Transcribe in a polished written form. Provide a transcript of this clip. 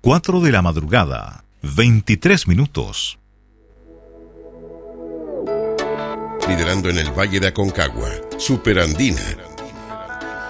4 de la madrugada, 23 minutos. Liderando en el Valle de Aconcagua, Superandina,